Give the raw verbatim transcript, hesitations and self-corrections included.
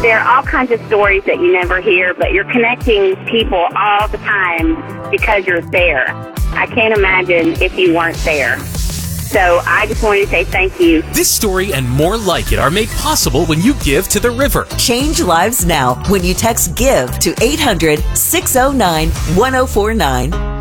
There are all kinds of stories that you never hear, but you're connecting people all the time because you're there. I can't imagine if you weren't there. So I just wanted to say thank you. This story and more like it are made possible when you give to the river. Change lives now when you text GIVE to eight hundred, six oh nine, one oh four nine.